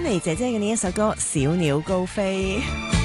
妮姐姐嘅呢一首歌《小鳥高飛》。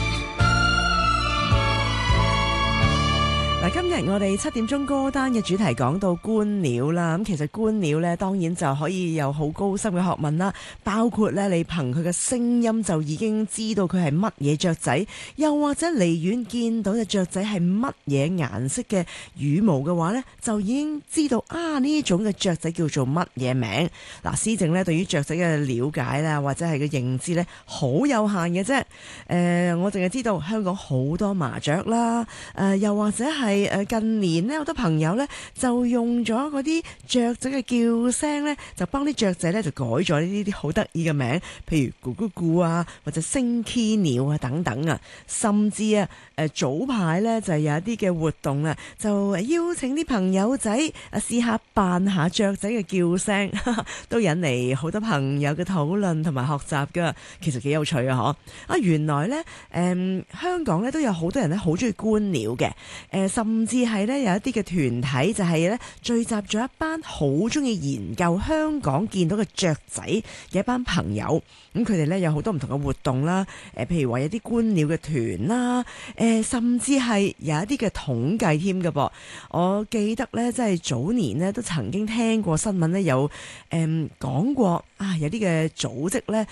嗱，今日我哋7點鐘歌單嘅主題講到觀鳥啦，咁其實觀鳥呢，當然就可以有好高深嘅學問啦，包括呢，你憑佢嘅聲音就已經知道佢係乜嘢雀仔，又或者離遠見到隻雀仔係乜嘢顏色嘅羽毛嘅話呢，就已經知道呢種嘅雀仔叫做乜嘢名。嗱，思靜呢對於雀仔嘅了解啦，或者係個認知呢，好有限嘅啫。我淨係知道香港好多麻雀啦，又或者係近年呢，好多朋友呢就用咗嗰啲雀仔嘅叫聲呢，就幫啲雀仔呢就改咗呢啲好得意嘅名，譬如咕咕咕啊，或者升 key 鳥啊等等啊，甚至早排呢就有一啲嘅活動啊，就邀請啲朋友仔試下扮下雀仔嘅叫聲，都引嚟好多朋友嘅討論同埋學習噶，其實幾有趣啊！原來呢，香港呢都有好多人呢好中意觀鳥嘅，甚至係呢有一啲嘅團體就係呢聚集咗一班好中意研究香港見到嘅雀仔嘅一班朋友，咁佢哋呢有好多唔同嘅活動啦，譬如話有啲觀鳥嘅團啦，甚至係有一啲嘅統計添㗎噃。我記得呢，即係早年呢都曾經聽過新聞呢有講過有啲嘅組織呢